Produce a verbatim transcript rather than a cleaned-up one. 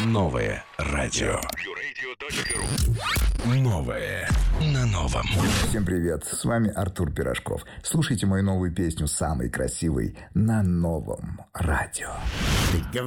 Новое радио. Новое на новом. Всем привет, с вами Артур Пирожков. Слушайте мою новую песню «Самый красивый» на новом радио.